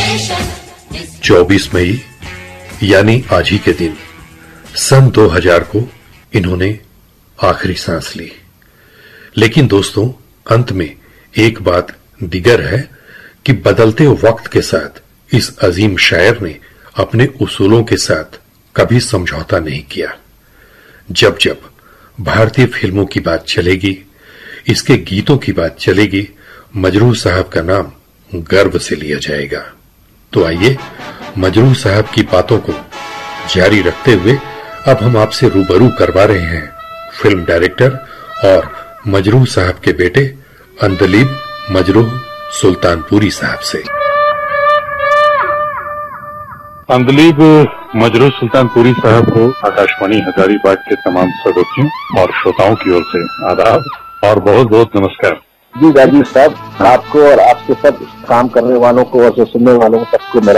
24 मई यानी आज ही के दिन सन 2000 को इन्होंने आखिरी सांस ली। लेकिन दोस्तों, अंत में एक बात दिगर है कि बदलते वक्त के साथ इस अजीम शायर ने अपने उसूलों के साथ कभी समझौता नहीं किया। जब जब भारतीय फिल्मों की बात चलेगी, इसके गीतों की बात चलेगी, मजरूह साहब का नाम गर्व से लिया जाएगा। तो आइए मजरूह साहब की बातों को जारी रखते हुए अब हम आपसे रूबरू करवा रहे हैं फिल्म डायरेक्टर और मजरूह साहब के बेटे अंदलीब मजरूह सुल्तानपुरी साहब से। अंदलीब मजरूह सुल्तानपुरी साहब को आकाशवाणी हजारीबाग के तमाम सदस्यों और श्रोताओं की ओर से आदाब और बहुत बहुत नमस्कार। जी राजीव साहब, आपको और आपके सब काम करने वालों को और जो सुनने वालों को सबको मेरा